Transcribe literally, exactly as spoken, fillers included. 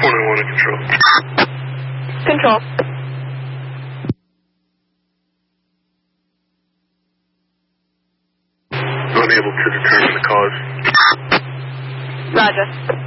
four nine one to control. Control. Unable to determine the cause. Roger.